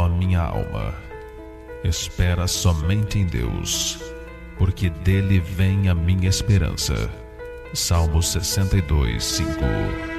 Ó minha alma, espera somente em Deus, porque dele vem a minha esperança. Salmo 62:5.